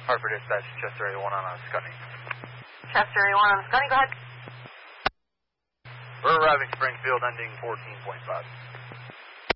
Hartford Dispatch, Chester Area 1 on Scunny. Chester Area 1 on Scunny, go ahead. We're arriving Springfield, ending 14.5.